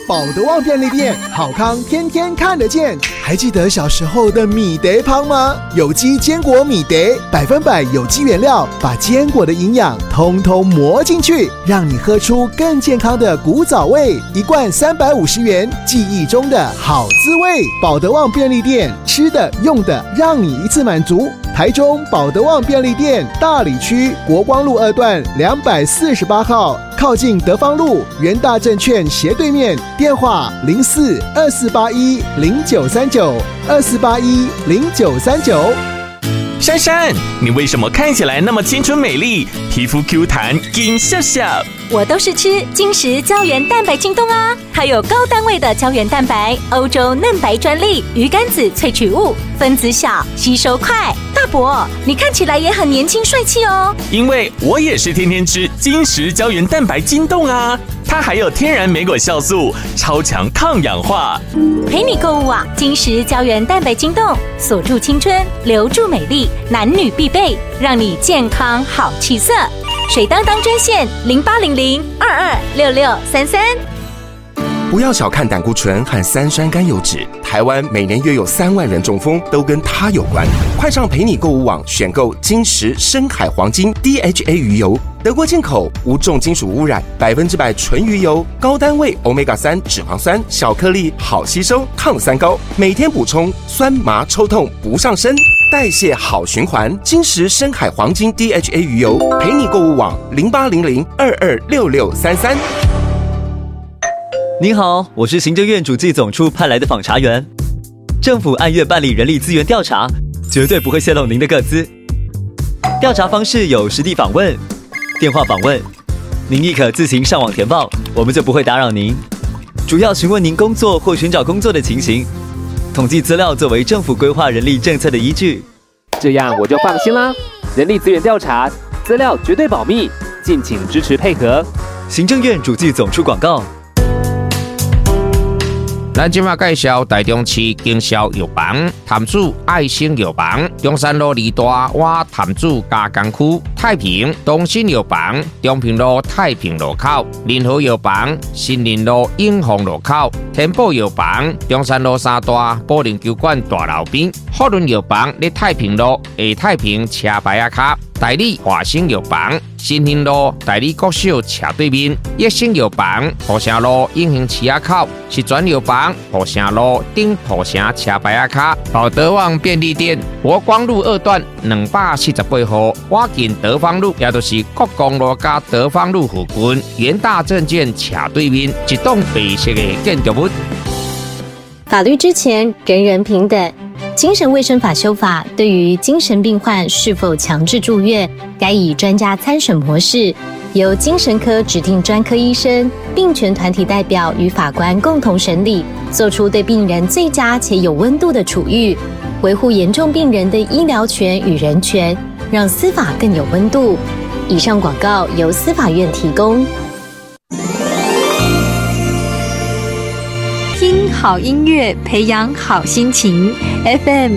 保德旺便利店，好康天天看得见。还记得小时候的米德汤吗？有机坚果米德，100%有机原料，把坚果的营养通通磨进去，让你喝出更健康的古早味。一罐350元，记忆中的好滋味。保德旺便利店，吃的用的让你一次满足。台中保德旺便利店大里区国光路2段248号，靠近德芳路元大证券斜对面，电话04-2481-0939，2481-0939。 珊珊，你为什么看起来那么青春美丽，皮肤 Q 弹金笑笑？ 我都是吃金石胶原蛋白晶冻啊，它有高单位的胶原蛋白，欧洲嫩白专利，鱼肝子萃取物，分子小，吸收快。大伯，你看起来也很年轻帅气哦。 因为我也是天天吃金石胶原蛋白晶冻啊，它还有天然莓果酵素，超强抗氧化。 陪你购物啊，金石胶原蛋白晶冻，锁住青春，留住美丽，男女必备，让你健康好气色。水当当专线0800-226633。 不要小看胆固醇和3酸甘油酯，台湾每年约有3万人中风，都跟它有关。快上陪你购物网选购金石深海黄金 DHA 鱼油，德国进口，无重金属污染，100%纯鱼油，高单位 Omega-3 脂肪酸，小颗粒，好吸收，抗三高，每天补充，酸麻抽痛不上身，代谢好循环。金石深海黄金 DHA 鱼油，陪你购物网0800-226633。 您好，我是行政院主计总处派来的访查员。政府按月办理人力资源调查，绝对不会泄露您的个资。调查方式有实地访问、电话访问，您亦可自行上网填报，我们就不会打扰您。主要询问您工作或寻找工作的情形，统计资料作为政府规划人力政策的依据。 这样我就放心啦。人力资源调查，资料绝对保密，敬请支持配合。 行政院主计总处广告。 咱今麦介绍台中市经销药房潭子爱心药房，中山路2大洼潭子加工区，太平东新药房，中平路太平路口，联合药房新林路永丰路口，天宝药房中山路3大保龄球馆大楼边，福伦药房在太平路下太平车牌仔卡，代理华兴药房新兴路代理国小斜对面，益生药房浦城路永兴市仔口，是转药房浦城路顶浦城车牌仔卡，保德旺便利店国光路2段248号，我近德芳路，也就是国光路加德芳路附近，元大证券斜对面，一栋白色的建筑物。 法律之前，人人平等。精神卫生法修法对于精神病患是否强制住院，该以专家参审模式，由精神科指定专科医生、病权团体代表与法官共同审理，做出对病人最佳且有温度的处遇，维护严重病人的医疗权与人权，让司法更有温度。以上广告由司法院提供。 听好音乐，培养好心情。FM